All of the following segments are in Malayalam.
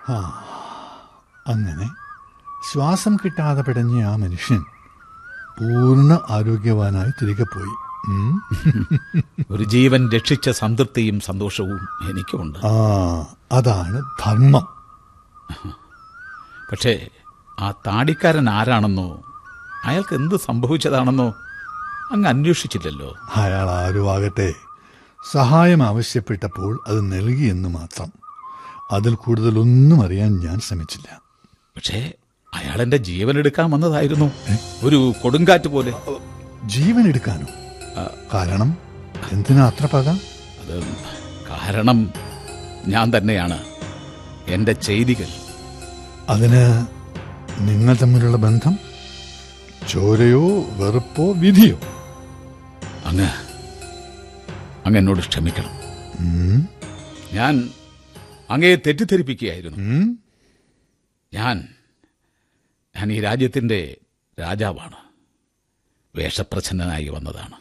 ആ, അങ്ങനെ ശ്വാസം കിട്ടാതെ പിടഞ്ഞ ആ മനുഷ്യൻ പൂർണ്ണ ആരോഗ്യവാനായി തിരികെ പോയി. ഒരു ജീവൻ രക്ഷിച്ച സംതൃപ്തിയും സന്തോഷവും എനിക്കുമുണ്ട്. അതാണ് ധർമ്മം. പക്ഷേ ആ താടിക്കാരൻ ആരാണെന്നോ അയാൾക്ക് എന്ത് സംഭവിച്ചതാണെന്നോ അങ്ങ് അന്വേഷിച്ചില്ലല്ലോ. അയാൾ ആരുമാകട്ടെ, സഹായം ആവശ്യപ്പെട്ടപ്പോൾ അത് നൽകിയെന്ന് മാത്രം. അതിൽ കൂടുതലൊന്നും അറിയാൻ ഞാൻ ശ്രമിച്ചില്ല. പക്ഷേ അയാൾ എന്റെ ജീവൻ എടുക്കാൻ വന്നതായിരുന്നു, ഒരു കൊടുങ്കാറ്റ് പോലെ. ജീവൻ എടുക്കാനോ? കാരണം എന്തിനാ അത്ര പക? അത് കാരണം ഞാൻ തന്നെയാണ്, എന്റെ ചെയ്തികൾ. അതിന് നിങ്ങൾ തമ്മിലുള്ള ബന്ധം ചോരയോ വെറുപ്പോ വിധിയോ? അങ്ങ് എന്നോട് ക്ഷമിക്കണം. ഞാൻ അങ്ങയെ തെറ്റിദ്ധരിപ്പിക്കുകയായിരുന്നു. ഞാൻ ഈ രാജ്യത്തിന്റെ രാജാവാണ്, വേഷപ്രച്ഛന്നനായി വന്നതാണ്.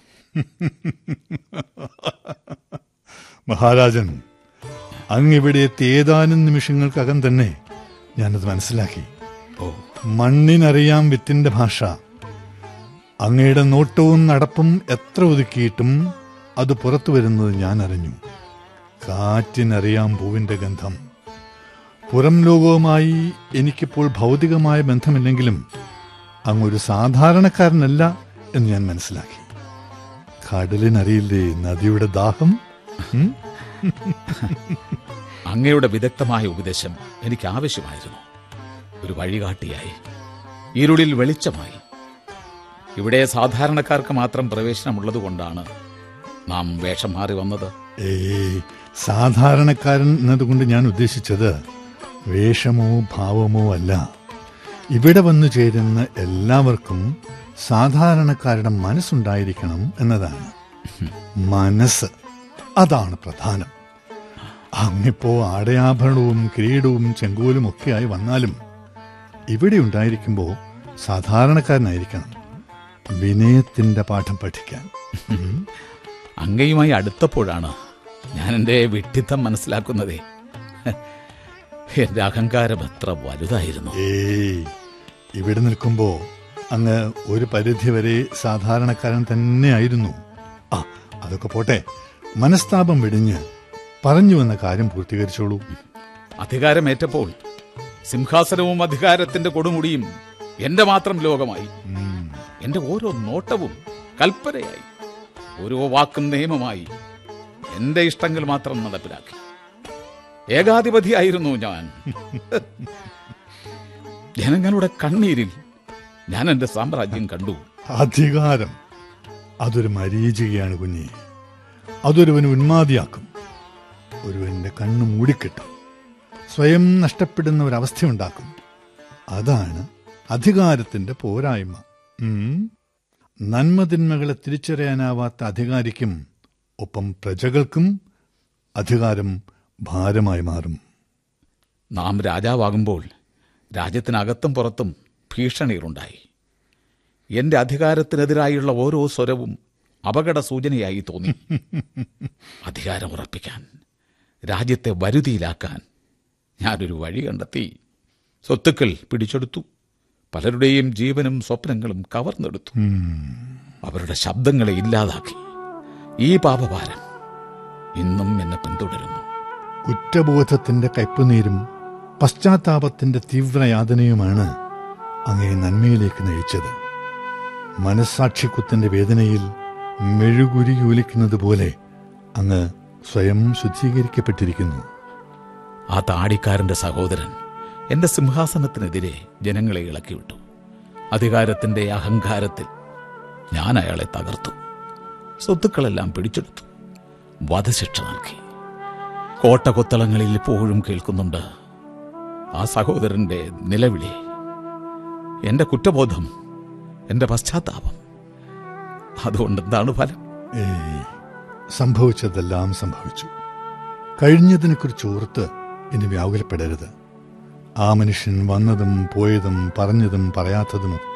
മഹാരാജൻ, അങ്ങിവിടെ എത്തിയ ഏതാനും നിമിഷങ്ങൾക്കകം തന്നെ ഞാനത് മനസ്സിലാക്കി. മണ്ണിനറിയാം വിത്തിന്റെ ഭാഷ. അങ്ങയുടെ നോട്ടവും നടപ്പും എത്ര ഒതുക്കിയിട്ടും അത് പുറത്തു വരുന്നത് ഞാൻ അറിഞ്ഞു. കാറ്റിനറിയാം പൂവിന്റെ ഗന്ധം. പുറം ലോകവുമായി എനിക്കിപ്പോൾ ഭൗതികമായ ബന്ധമില്ലെങ്കിലും അങ്ങൊരു സാധാരണക്കാരനല്ല എന്ന് ഞാൻ മനസ്സിലാക്കി. കടലിനറിയില്ലേ നദിയുടെ ദാഹം? അങ്ങയുടെ വിദഗ്ധമായ ഉപദേശം എനിക്ക് ആവശ്യമായിരുന്നു. ഒരു വഴികാട്ടിയായി, ഇരുളിൽ വെളിച്ചമായി. ഇവിടെ സാധാരണക്കാർക്ക് മാത്രം പ്രവേശനമുള്ളതുകൊണ്ടാണ് നാം വേഷം മാറി വന്നത്. സാധാരണക്കാരൻ എന്നതുകൊണ്ട് ഞാൻ ഉദ്ദേശിച്ചത് വേഷമോ ഭാവമോ അല്ല. ഇവിടെ വന്നു ചേരുന്ന എല്ലാവർക്കും സാധാരണക്കാരുടെ മനസ്സുണ്ടായിരിക്കണം എന്നതാണ്. മനസ്സ്, അതാണ് പ്രധാനം. അങ്ങിപ്പോ ആടയാഭരണവും കിരീടവും ചെങ്കോലും ഒക്കെയായി വന്നാലും ഇവിടെ ഉണ്ടായിരിക്കുമ്പോൾ സാധാരണക്കാരനായിരിക്കണം, വിനയത്തിന്റെ പാഠം പഠിക്കാൻ. അങ്ങയുമായി അടുത്തപ്പോഴാണ് ഞാൻ എന്റെ വിഡ്ഢിത്തം മനസ്സിലാക്കുന്നതേ. എന്റെ അഹങ്കാരം എത്ര വലുതായിരുന്നു. ഇവിടെ നിൽക്കുമ്പോ അങ്ങ് ഒരു പരിധിവരെ സാധാരണക്കാരൻ തന്നെയായിരുന്നു. അതൊക്കെ പോട്ടെ, മനസ്താപം വെടിഞ്ഞ് പറഞ്ഞു വന്ന കാര്യം പൂർത്തീകരിച്ചോളൂ. അധികാരമേറ്റപ്പോൾ സിംഹാസനവും അധികാരത്തിന്റെ കൊടുമുടിയും എന്റെ മാത്രം ലോകമായി. എന്റെ ഓരോ നോട്ടവും കൽപ്പനയായി, ഓരോ വാക്കും നിയമമായി. എന്റെ ഇഷ്ടങ്ങൾ മാത്രം നടപ്പിലാക്കി. ഏകാധിപതിയായിരുന്നു ഞാൻ. ജനങ്ങളുടെ കണ്ണീരിൽ ഞാൻ എന്റെ സാമ്രാജ്യം കണ്ടു. അധികാരം അതൊരു മരീചികയാണ് കുഞ്ഞി. അതൊരുവന് ഉന്മാദിയാക്കും, ഒരുവന്റെ കണ്ണു മൂടിക്കെട്ടും, സ്വയം നഷ്ടപ്പെടുന്ന ഒരവസ്ഥയുണ്ടാക്കും. അതാണ് അധികാരത്തിന്റെ പോരായ്മ. നന്മതിന്മകളെ തിരിച്ചറിയാനാവാത്ത അധികാരിക്കും ഒപ്പം പ്രജകൾക്കും അധികാരം ഭാരമായി മാറും. നാം രാജാവാകുമ്പോൾ രാജ്യത്തിനകത്തും പുറത്തും ഭീഷണികളുണ്ടായി. എന്റെ അധികാരത്തിനെതിരായുള്ള ഓരോ സ്വരവും അപകട സൂചനയായി തോന്നി. അധികാരം ഉറപ്പിക്കാൻ, രാജ്യത്തെ വരുതിയിലാക്കാൻ ഞാനൊരു വഴി കണ്ടെത്തി. സ്വത്തുക്കൾ പിടിച്ചെടുത്തു, പലരുടെയും ജീവനും സ്വപ്നങ്ങളും കവർന്നെടുത്തു, അവരുടെ ശബ്ദങ്ങളെ ഇല്ലാതാക്കി. ഈ പാപഭാരം ഇന്നും എന്നെ പിന്തുടരുന്നു. കുറ്റബോധത്തിന്റെ കയ്പുനീരും പശ്ചാത്താപത്തിന്റെ തീവ്രയാതനയുമാണ് അങ്ങേ നന്മയിലേക്ക് നയിച്ചത്. മനസ്സാക്ഷിക്കുത്തിന്റെ വേദനയിൽ മെഴുകുരുകി ഒലിക്കുന്നത് പോലെ അങ്ങ് സ്വയം ശുദ്ധീകരിക്കപ്പെട്ടിരിക്കുന്നു. ആ താടിക്കാരന്റെ സഹോദരൻ എന്റെ സിംഹാസനത്തിനെതിരെ ജനങ്ങളെ ഇളക്കിവിട്ടു. അധികാരത്തിന്റെ അഹങ്കാരത്തിൽ ഞാൻ അയാളെ തകർത്തു. സ്വത്തുക്കളെല്ലാം പിടിച്ചെടുത്തു, വധശിക്ഷ നൽകി. കോട്ടകൊത്തളങ്ങളിൽ ഇപ്പോഴും കേൾക്കുന്നുണ്ട് ആ സഹോദരന്റെ നിലവിളി. എന്റെ കുറ്റബോധം, എന്റെ പശ്ചാത്താപം, അതുകൊണ്ടെന്താണ് ഫലം? സംഭവിച്ചതെല്ലാം സംഭവിച്ചു. കഴിഞ്ഞതിനെക്കുറിച്ച് ഓർത്ത് ഇനി വ്യാകുലപ്പെടരുത്. ആ മനുഷ്യൻ വന്നതും പോയതും പറഞ്ഞതും പറയാത്തതും